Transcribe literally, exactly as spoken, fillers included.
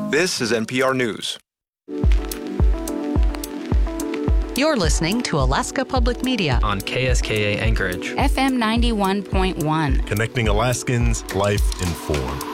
This is N P R News. You're listening to Alaska Public Media on K S K A Anchorage, F M ninety-one point one. Connecting Alaskans, life informed.